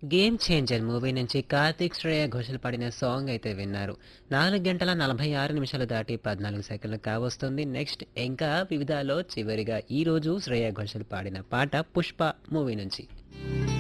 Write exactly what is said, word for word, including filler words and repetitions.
Game changer movie నుంచి కార్తీక్ శ్రేయ ఘోషల్ పాడిన song అయితే విన్నారు. నాలుగు గంటల నలభై ఆరు నిమిషాలు దాటి పద్నాలుగు సెకండ్లు కావస్తుంది. నెక్స్ట్ ఇంకా వివిధాలో చివరిగా ఈ రోజు శ్రేయ ఘోషల్ పాడిన పాట పుష్ప మూవీ నుంచి.